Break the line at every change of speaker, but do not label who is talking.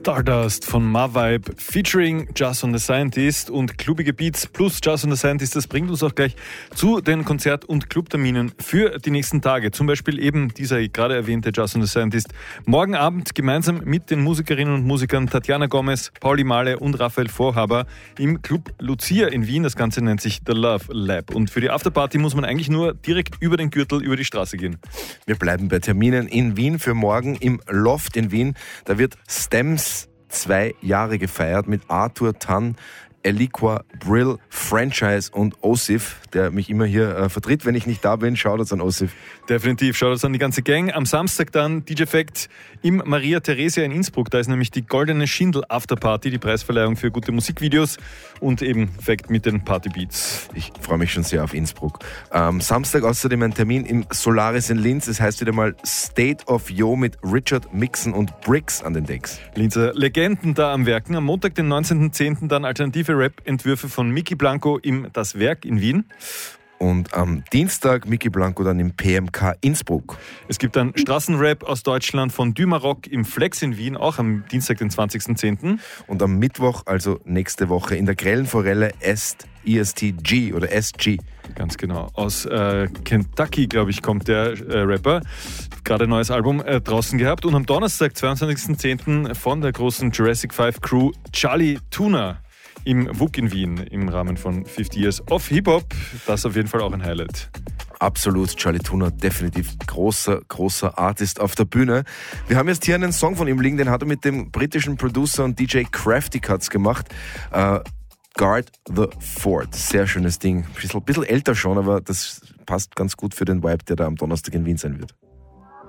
Stardust von Mavibe featuring Just on the Scientist und klubige Beats plus Just on the Scientist. Das bringt uns auch gleich zu den Konzert- und Clubterminen für die nächsten Tage. Zum Beispiel eben dieser gerade erwähnte Just on the Scientist. Morgen Abend gemeinsam mit den Musikerinnen und Musikern Tatjana Gomez, Pauli Male und Raphael Vorhaber im Club Lucia in Wien. Das Ganze nennt sich The Love Lab. Und für die Afterparty muss man eigentlich nur direkt über den Gürtel über die Straße gehen.
Wir bleiben bei Terminen in Wien für morgen im Loft in Wien. Da wird Stems 2 Jahre gefeiert mit Arthur Tann, Eliqua, Brill, Franchise und Osif, der mich immer hier vertritt, wenn ich nicht da bin. Shoutouts an Osif.
Definitiv, Shoutouts an die ganze Gang. Am Samstag dann DJ Fact im Maria Theresia in Innsbruck. Da ist nämlich die Goldene Schindel Afterparty, die Preisverleihung für gute Musikvideos und eben Fact mit den Partybeats.
Ich freue mich schon sehr auf Innsbruck. Samstag außerdem ein Termin im Solaris in Linz. Das heißt wieder mal State of Yo mit Richard Mixon und Bricks an den Decks.
Linzer Legenden da am Werken. Am Montag, den 19.10. dann alternative Rap-Entwürfe von Mickey Blanco im Das Werk in Wien.
Und am Dienstag Mickey Blanco dann im PMK Innsbruck.
Es gibt dann Straßenrap aus Deutschland von Dümarock im Flex in Wien, auch am Dienstag, den 20.10.
Und am Mittwoch, also nächste Woche, in der Grellen Forelle ESTG oder SG.
Ganz genau. Aus Kentucky, glaube ich, kommt der Rapper. Gerade ein neues Album draußen gehabt. Und am Donnerstag, 22.10. von der großen Jurassic 5 Crew Charlie Tuna im WUK in Wien im Rahmen von 50 Years of Hip-Hop. Das ist auf jeden Fall auch ein Highlight.
Absolut, Charlie Tuna, definitiv großer Artist auf der Bühne. Wir haben jetzt hier einen Song von ihm liegen, den hat er mit dem britischen Producer und DJ Crafty Cuts gemacht. Guard the Fort, sehr schönes Ding. Ein bisschen älter schon, aber das passt ganz gut für den Vibe, der da am Donnerstag in Wien sein wird.